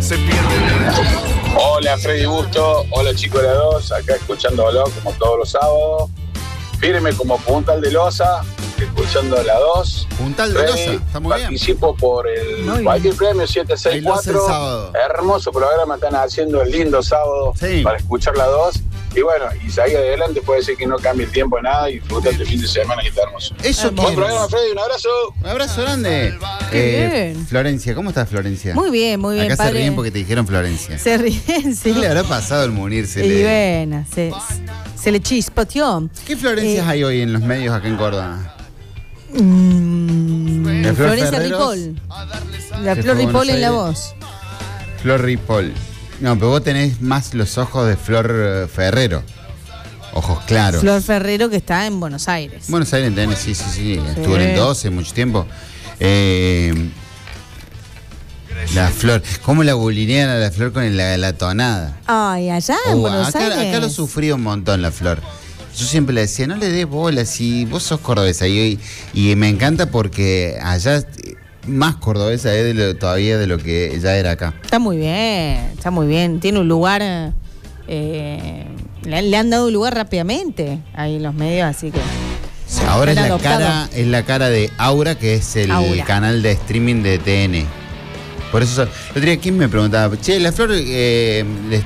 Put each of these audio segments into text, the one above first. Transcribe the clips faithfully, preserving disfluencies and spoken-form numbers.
se pierden. Hola Freddy Busto, hola chicos de la dos, acá escuchándolo como todos los sábados. Firme como Puntal de Loza, escuchando la dos. Puntal de Loza, está muy bien. Participo por el Muy cualquier premio siete seis cuatro. Hermoso programa, están haciendo el lindo sábado sí. para escuchar la dos. Y bueno, y ahí adelante puede ser que no cambie el tiempo de nada y disfruta este fin de semana que está hermoso. Eso Buen programa, Freddy, un abrazo. Un abrazo grande. Eh, Florencia, ¿cómo estás, Florencia? Muy bien, muy bien. Acá padre. se ríen porque te dijeron Florencia. Se ríen, sí. ¿Qué le habrá pasado al Munirse? Y bueno, se, se le chispoteó. ¿Qué Florencias eh, hay hoy en los medios acá en Córdoba? Mmm, Flor Florencia Ferreros? Ripoll. La Flor Ripoll en la voz. Flor Ripoll. No, pero vos tenés más los ojos de Flor Ferrero. Ojos claros. Flor Ferrero que está en Buenos Aires. Buenos Aires, en sí, sí, sí, sí. Estuvo en el doce mucho tiempo. Eh, la Flor. ¿Cómo la bulinean a la Flor con la, la tonada? Ay, allá en uh, Buenos acá, Aires. Acá lo sufrí un montón la Flor. Yo siempre le decía, no le des bola, si vos sos cordobesa. Y, y me encanta porque allá más cordobesa es de lo, todavía de lo que ya era acá. Está muy bien, está muy bien. Tiene un lugar... Eh, le, le han dado un lugar rápidamente ahí en los medios, así que... Sí, ahora es la, cara, es la cara de Aura, que es el Aura. canal de streaming de T N. Por eso, el otro día, ¿quién me preguntaba? Che, la Flor, eh, les,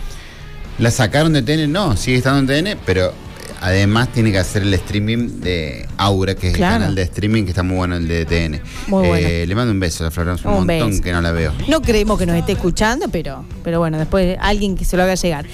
¿la sacaron de T N? No, sigue estando en T N, pero además tiene que hacer el streaming de Aura, que es claro. el canal de streaming que está muy bueno, el de T N. Muy bueno. Eh, le mando un beso a la Flor, hace un, un montón beso. que no la veo. No creemos que nos esté escuchando, pero, pero bueno, después alguien que se lo haga llegar.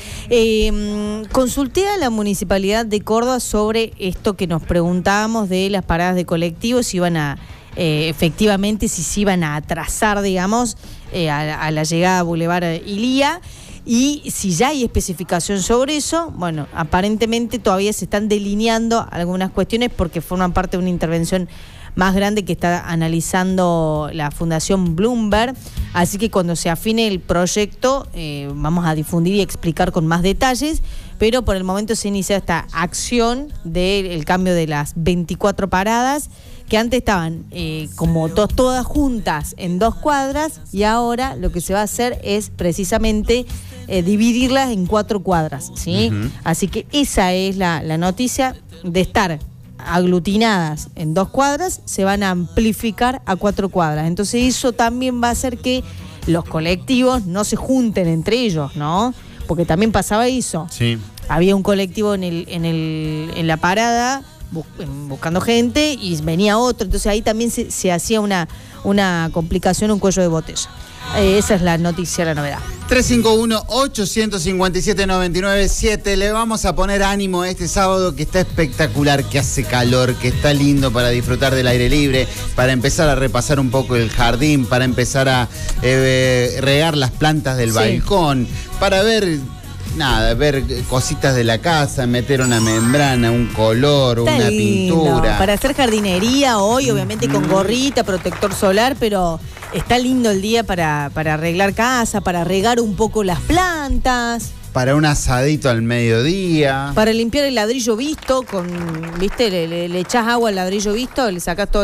Eh, consulté a la Municipalidad de Córdoba sobre esto que nos preguntábamos de las paradas de colectivos, si iban a, eh, efectivamente, si se iban a atrasar, digamos, eh, a, a la llegada a Boulevard Ilía. Y si ya hay especificación sobre eso, bueno, aparentemente todavía se están delineando algunas cuestiones porque forman parte de una intervención más grande que está analizando la Fundación Bloomberg. Así que cuando se afine el proyecto, eh, vamos a difundir y explicar con más detalles. Pero por el momento se inicia esta acción del cambio de las veinticuatro paradas, que antes estaban eh, como to- todas juntas en dos cuadras, y ahora lo que se va a hacer es precisamente eh, dividirlas en cuatro cuadras, ¿sí? Uh-huh. Así que esa es la, la noticia, de estar aglutinadas en dos cuadras, se van a amplificar a cuatro cuadras. Entonces eso también va a hacer que los colectivos no se junten entre ellos, ¿no? Porque también pasaba eso. Sí. Había un colectivo en el, en el, en la parada buscando gente y venía otro, entonces ahí también se, se hacía una, una complicación, un cuello de botella. Eh, esa es la noticia, la novedad. tres cinco uno, ocho cinco siete, nueve nueve siete. Le vamos a poner ánimo este sábado, que está espectacular, que hace calor, que está lindo para disfrutar del aire libre, para empezar a repasar un poco el jardín, para empezar a eh, regar las plantas del sí. balcón, para ver... Nada, ver cositas de la casa, meter una membrana, un color, está una lindo. pintura. Para hacer jardinería hoy, obviamente con gorrita, protector solar, pero está lindo el día para, para arreglar casa, para regar un poco las plantas. Para un asadito al mediodía. Para limpiar el ladrillo visto, con, viste, le, le, le echás agua al ladrillo visto, le sacás toda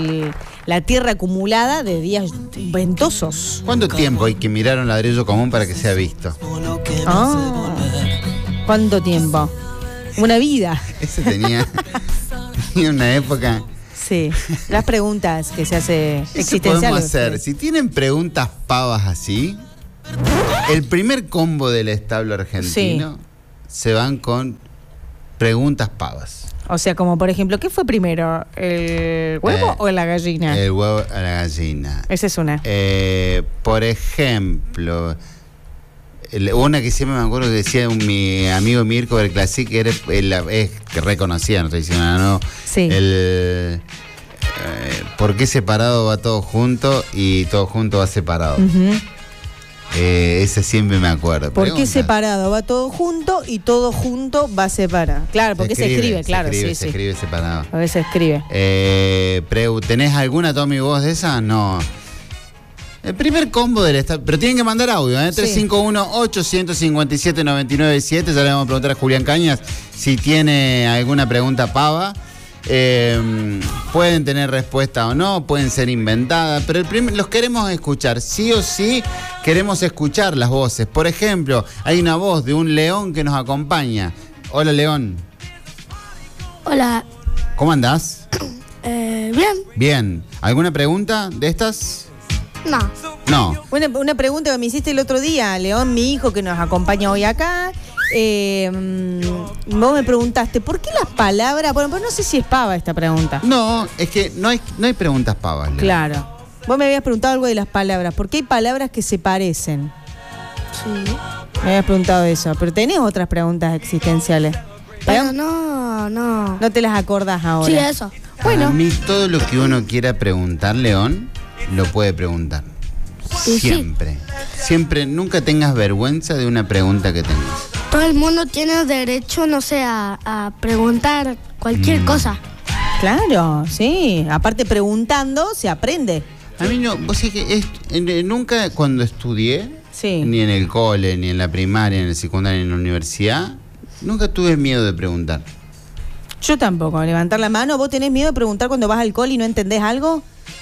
la tierra acumulada de días ventosos. ¿Cuánto tiempo hay que mirar un ladrillo común para que sea visto? Ah, ¿cuánto tiempo? Una vida. Ese tenía, tenía una época. Sí, las preguntas que se hace existenciales. Podemos hacer, si tienen preguntas pavas así, el primer combo del establo argentino sí. se van con preguntas pavas. O sea, como por ejemplo, ¿qué fue primero? ¿El huevo eh, o la gallina? El huevo o la gallina. Esa es una. Eh, por ejemplo, el, una que siempre me acuerdo que decía un, mi amigo Mirko del Classic, que era el, es que reconocía, no estoy diciendo nada, no. Sí. El, eh, ¿por qué separado va todo junto y todo junto va separado? Uh-huh. Eh, ese siempre me acuerdo. ¿Por qué separado va todo junto y todo junto va separado? Claro, porque se escribe, se escribe claro. Se escribe, sí, se sí. escribe separado. A veces se escribe. Eh, Preu, ¿tenés alguna, Tommy, vos de esa? No. El primer combo del estado. Pero tienen que mandar audio, ¿eh? tres cinco uno, ocho cinco siete, nueve nueve siete. Ya le vamos a preguntar a Julián Cañas si tiene alguna pregunta pava. Eh, pueden tener respuesta o no, pueden ser inventadas, pero el primer, los queremos escuchar, sí o sí queremos escuchar las voces. Por ejemplo, hay una voz de un león que nos acompaña. Hola, León. Hola. ¿Cómo andás? Eh, bien. Bien. ¿Alguna pregunta de estas? No. No. Una, una pregunta que me hiciste el otro día, León, mi hijo que nos acompaña hoy acá. Eh, vos me preguntaste, ¿por qué las palabras? Bueno, pues no sé si es pava esta pregunta. No, es que no hay, no hay preguntas pavas, León. Claro. Vos me habías preguntado algo de las palabras. ¿Por qué hay palabras que se parecen? Sí. Me habías preguntado eso. Pero tenés otras preguntas existenciales. Pero no, no. No te las acordás ahora. Sí, eso. Bueno. A mí todo lo que uno quiera preguntar, León, lo puede preguntar. Sí, Siempre. Sí. Siempre, nunca tengas vergüenza de una pregunta que tengas. Todo el mundo tiene derecho, no sé, a, a preguntar cualquier mm. cosa. Claro, sí. Aparte preguntando se aprende. A mí no, vos sabés que es, en, nunca cuando estudié, sí. ni en el cole, ni en la primaria, ni en el secundario, ni en la universidad, nunca tuve miedo de preguntar. Yo tampoco, levantar la mano. ¿Vos tenés miedo de preguntar cuando vas al cole y no entendés algo?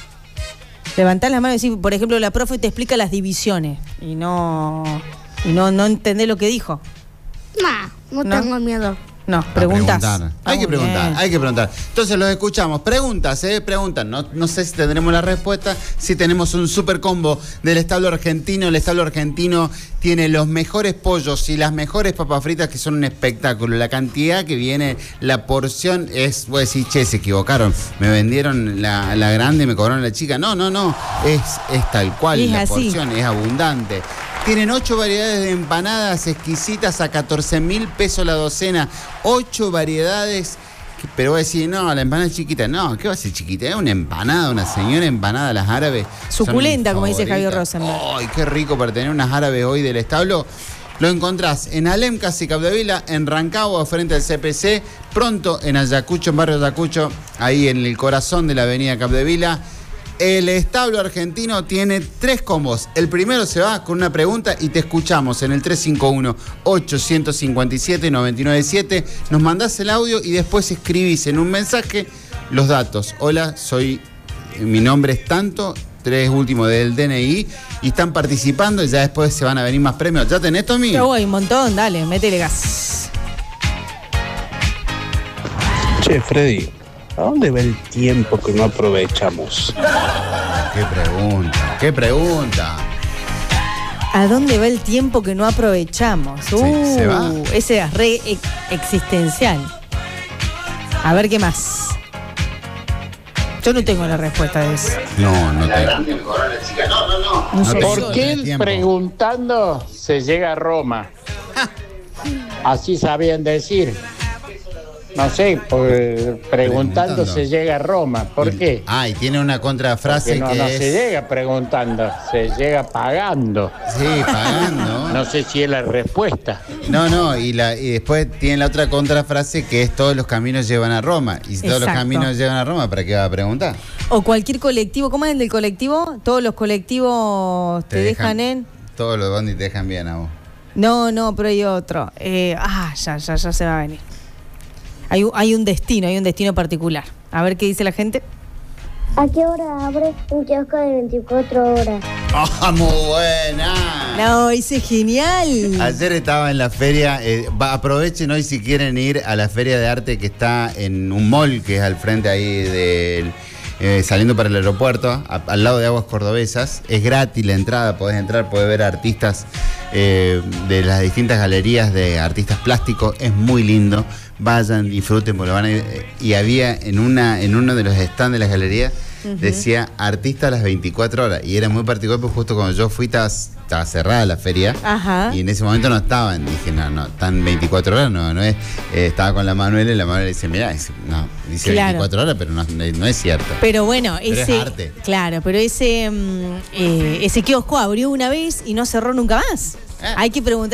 Levantar la mano y decir, por ejemplo, la profe te explica las divisiones y no, y no, no entendés lo que dijo. Nah, no, no tengo miedo. No, preguntas. Hay que preguntar, hay que preguntar. Entonces los escuchamos. Preguntas, ¿eh? Preguntan. No, no sé si tendremos la respuesta. Si tenemos un super combo del establo argentino. El establo argentino tiene los mejores pollos y las mejores papas fritas que son un espectáculo. La cantidad que viene, la porción es... Voy a decir, che, se equivocaron. Me vendieron la, la grande y me cobraron la chica. No, no, no. Es, es tal cual. Es la así. porción es abundante. Tienen ocho variedades de empanadas exquisitas a catorce mil pesos la docena. Ocho variedades, pero voy a decir, no, la empanada es chiquita. No, ¿qué va a ser chiquita? Es una empanada, una señora empanada, las árabes. Suculenta, como dice Javier Rosenberg. ¡Ay, qué rico para tener unas árabes hoy del establo! Lo encontrás en Alem, casi Capdevila, en Rancagua, frente al C P C, pronto en Ayacucho, en barrio Ayacucho, ahí en el corazón de la avenida Capdevila. El establo argentino tiene tres combos. El primero se va con una pregunta y te escuchamos en el tres cinco uno, ocho cinco siete, nueve nueve siete. Nos mandás el audio y después escribís en un mensaje los datos. Hola, soy, mi nombre es tanto, tres últimos del D N I, y están participando y ya después se van a venir más premios. ¿Ya tenés, Tommy? Yo voy, un montón, dale, métele gas. Che, Freddy, ¿a dónde va el tiempo que no aprovechamos? ¡Qué pregunta! ¡Qué pregunta! ¿A dónde va el tiempo que no aprovechamos? Sí, uh, se va. Ese es re ex existencial. A ver qué más. Yo no tengo la respuesta de eso. No, no tengo. No, no, no. no ¿Por qué preguntando se llega a Roma? Así sabían decir. No sé, por, preguntando se llega a Roma. ¿Por qué? Ah, y tiene una contrafrase no, que no es... se llega preguntando, se llega pagando. Sí, pagando. No sé si es la respuesta. No, no, y, la, y después tiene la otra contrafrase que es todos los caminos llevan a Roma. Y si todos Exacto. los caminos llevan a Roma, ¿para qué va a preguntar? O cualquier colectivo. ¿Cómo es el del colectivo? Todos los colectivos te, te dejan, dejan en... Todos los bondis te dejan bien a vos. No, no, pero hay otro. Eh, ah, ya, ya, ya se va a venir. Hay, hay un destino, hay un destino particular. A ver qué dice la gente. ¿A qué hora abre un kiosco de veinticuatro horas? ¡Ah, muy buena! No, ese es genial. Ayer estaba en la feria. Eh, va, aprovechen hoy si quieren ir a la feria de arte que está en un mall que es al frente ahí del... Eh, saliendo para el aeropuerto, a, al lado de Aguas Cordobesas. Es gratis la entrada, podés entrar, podés ver artistas eh, de las distintas galerías de artistas plásticos. Es muy lindo. Vayan, disfruten, porque van a ir. Y había en una en uno de los stands de las galerías, uh-huh, decía artista a las veinticuatro horas. Y era muy particular porque justo cuando yo fui estaba, estaba cerrada la feria. Ajá. Y en ese momento no estaban. Dije, no, no, están veinticuatro horas, no, no es. Eh, estaba con la Manuela y la Manuela dice, mirá, dice, no, dice claro, veinticuatro horas, pero no, no es cierto. Pero bueno, pero ese. Es arte. Claro, pero ese, eh, ese kiosco abrió una vez y no cerró nunca más. Eh. Hay que preguntar.